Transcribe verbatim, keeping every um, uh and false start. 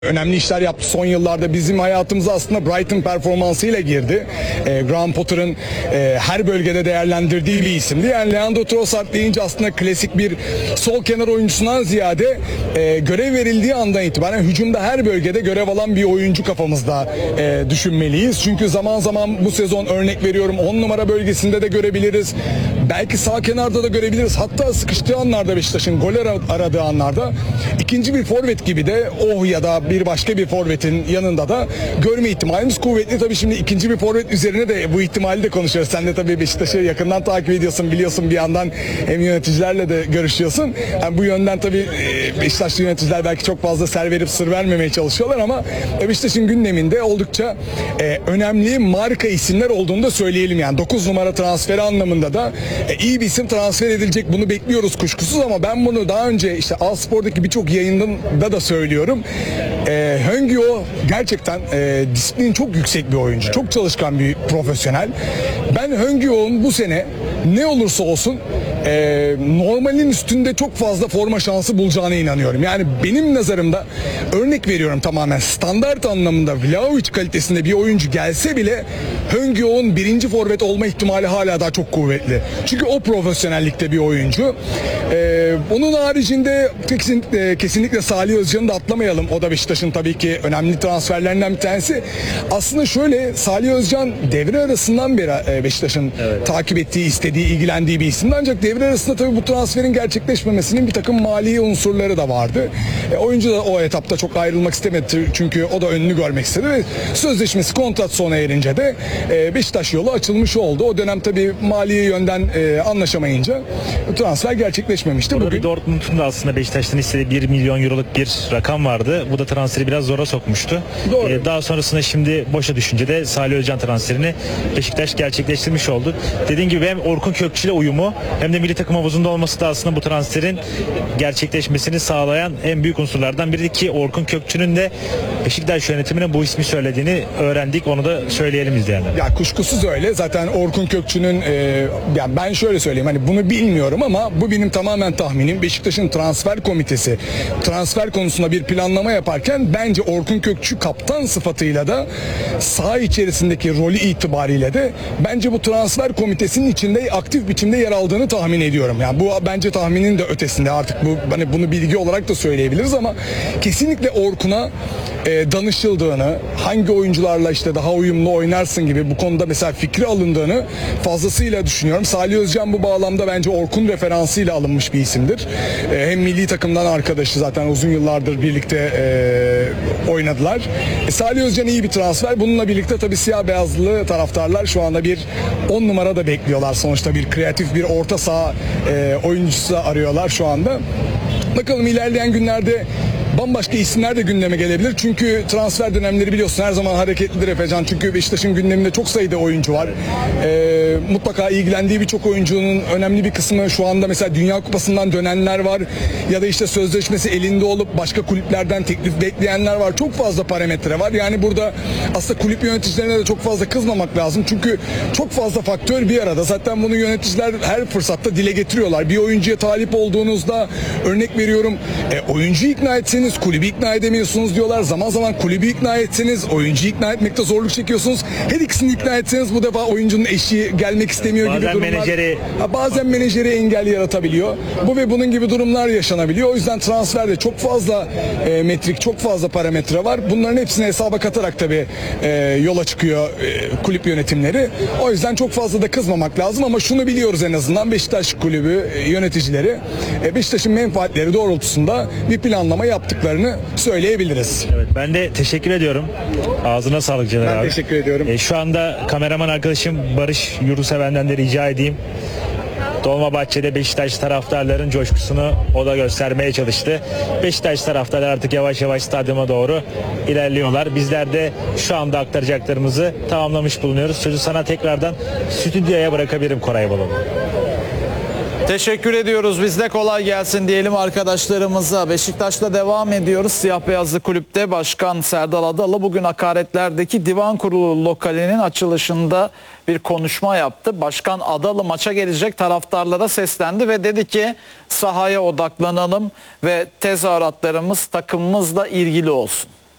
Önemli işler yaptı son yıllarda. Bizim hayatımıza aslında Brighton performansıyla girdi. E, Graham Potter'ın e, her bölgede değerlendirdiği bir isimdi. Yani Leandro Trossard deyince aslında klasik bir sol kenar oyuncusundan ziyade e, görev verildiği andan itibaren hücumda her bölgede görev alan bir oyuncu kafamızda e, düşünmeliyiz. Çünkü zaman zaman bu sezon örnek veriyorum on numara bölgesinde de görebiliriz. Belki sağ kenarda da görebiliriz. Hatta sıkıştığı anlarda Beşiktaş'ın gol aradığı anlarda ikinci bir forvet gibi de oh ya da bir başka bir forvetin yanında da görme ihtimalimiz kuvvetli. Tabii şimdi ikinci bir forvet üzerine de bu ihtimali de konuşuyoruz. Sen de tabii Beşiktaş'ı yakından takip ediyorsun, biliyorsun bir yandan hem yöneticilerle de görüşüyorsun. Yani bu yönden tabii Beşiktaşlı yöneticiler belki çok fazla ser verip sır vermemeye çalışıyorlar ama Beşiktaş'ın gündeminde oldukça e, önemli marka isimler olduğunu da söyleyelim. Yani dokuz numara transferi anlamında da e, iyi bir isim transfer edilecek, bunu bekliyoruz kuşkusuz ama ben bunu daha önce işte Alspor'daki birçok yayında da söylüyorum. E, Höngyo gerçekten e, disiplin çok yüksek bir oyuncu. Çok çalışkan bir profesyonel. Ben Höngyo'nun bu sene ne olursa olsun e, normalin üstünde çok fazla forma şansı bulacağına inanıyorum. Yani benim nazarımda örnek veriyorum tamamen standart anlamında Vlahovic kalitesinde bir oyuncu gelse bile Höngyo'nun birinci forvet olma ihtimali hala daha çok kuvvetli. Çünkü o profesyonellikte bir oyuncu. E, onun haricinde kesinlikle, kesinlikle Salih Özcan'ı da atlamayalım. O da Beşiktaş'ın tabii ki önemli transferlerinden bir tanesi. Aslında şöyle, Salih Özcan devre arasından beri Beşiktaş'ın evet. takip ettiği, istediği, ilgilendiği bir isimdi. Ancak devre arasında tabii bu transferin gerçekleşmemesinin bir takım mali unsurları da vardı. E, oyuncu da o etapta çok ayrılmak istemedi. Çünkü o da önünü görmek istedi ve sözleşmesi, kontrat sona erince de e, Beşiktaş yolu açılmış oldu. O dönem tabii mali yönden e, anlaşamayınca transfer gerçekleşmemişti. Burada Bugün... bir Dortmund'un da aslında Beşiktaş'tan istediği bir milyon euroluk bir rakam vardı. Bu da transferi biraz zora sokmuştu. Doğru. Ee, daha sonrasında şimdi boşa düşünce de Salih Özcan transferini Beşiktaş gerçekleştirmiş oldu. Dediğim gibi hem Orkun Kökçü ile uyumu hem de milli takım havuzunda olması da aslında bu transferin gerçekleşmesini sağlayan en büyük unsurlardan biri ki Orkun Kökçü'nün de Beşiktaş yönetimine bu ismi söylediğini öğrendik. Onu da söyleyelim izleyenler. Ya kuşkusuz öyle. Zaten Orkun Kökçü'nün e, yani ben şöyle söyleyeyim, hani bunu bilmiyorum ama bu benim tamamen tahminim. Beşiktaş'ın transfer komitesi transfer konusunda bir planlama yaparken bence Orkun Kökçü kaptan sıfatıyla da saha içerisindeki rolü itibariyle de bence bu transfer komitesinin içinde aktif biçimde yer aldığını tahmin ediyorum. Yani bu bence tahminin de ötesinde, artık bu hani bunu bilgi olarak da söyleyebiliriz ama kesinlikle Orkun'a e, danışıldığını, hangi oyuncularla işte daha uyumlu oynarsın gibi bu konuda mesela fikri alındığını fazlasıyla düşünüyorum. Salih Özcan bu bağlamda bence Orkun referansıyla alınmış bir isimdir. E, hem milli takımdan arkadaşı, zaten uzun yıllardır birlikte e, oynadılar. E, Salih Özcan iyi bir transfer. Bununla birlikte tabii siyah beyazlı taraftarlar şu anda bir on numara da bekliyorlar. Sonuçta bir kreatif bir orta saha e, oyuncusu arıyorlar şu anda. Bakalım ilerleyen günlerde bambaşka isimler de gündeme gelebilir. Çünkü transfer dönemleri biliyorsun her zaman hareketlidir Efecan. Çünkü Beşiktaş'ın gündeminde çok sayıda oyuncu var. Ee, mutlaka ilgilendiği birçok oyuncunun önemli bir kısmı şu anda mesela Dünya Kupası'ndan dönenler var. Ya da işte sözleşmesi elinde olup başka kulüplerden teklif bekleyenler var. Çok fazla parametre var. Yani burada aslında kulüp yöneticilerine de çok fazla kızmamak lazım. Çünkü çok fazla faktör bir arada. Zaten bunu yöneticiler her fırsatta dile getiriyorlar. Bir oyuncuya talip olduğunuzda örnek veriyorum e, oyuncuyu ikna etseniz kulübü ikna edemiyorsunuz diyorlar. Zaman zaman kulübü ikna etseniz oyuncuyu ikna etmekte zorluk çekiyorsunuz. Her ikisini ikna etseniz bu defa oyuncunun eşi gelmek istemiyor bazen gibi durumlar. Menajeri... Ha, bazen menajeri engel yaratabiliyor. Bu ve bunun gibi durumlar yaşanabiliyor. O yüzden transferde çok fazla e, metrik, çok fazla parametre var. Bunların hepsini hesaba katarak tabii e, yola çıkıyor e, kulüp yönetimleri. O yüzden çok fazla da kızmamak lazım ama şunu biliyoruz en azından Beşiktaş kulübü e, yöneticileri e, Beşiktaş'ın menfaatleri doğrultusunda bir planlama yaptıklarını söyleyebiliriz. Evet, ben de teşekkür ediyorum. Ağzına sağlık Caner ben abi. Ben teşekkür ediyorum. E, şu anda kameraman arkadaşım Barış Yurtseven'den de rica edeyim. Dolmabahçe'de Beşiktaş taraftarların coşkusunu o da göstermeye çalıştı. Beşiktaş taraftarları artık yavaş yavaş stadyuma doğru ilerliyorlar. Bizler de şu anda aktaracaklarımızı tamamlamış bulunuyoruz. Sözü sana tekrardan stüdyoya bırakabilirim Koray Balon. Teşekkür ediyoruz. Biz de kolay gelsin diyelim arkadaşlarımıza. Beşiktaş'la devam ediyoruz. Siyah Beyazlı Kulüp'te Başkan Serdal Adalı bugün Hakaretler'deki Divan Kurulu lokalinin açılışında bir konuşma yaptı. Başkan Adalı maça gelecek taraftarlara seslendi ve dedi ki sahaya odaklanalım ve tezahüratlarımız takımımızla ilgili olsun.